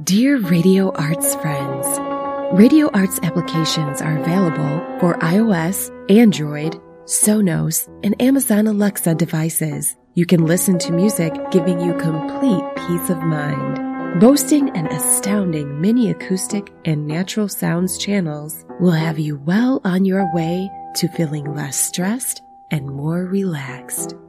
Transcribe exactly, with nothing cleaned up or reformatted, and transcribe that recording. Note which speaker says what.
Speaker 1: Dear Radio Arts friends, Radio Arts applications are available for iOS, Android, Sonos, and Amazon Alexa devices. You can listen to music giving you complete peace of mind. Boasting an astounding mini acoustic and natural sounds channels will have you well on your way to feeling less stressed and more relaxed.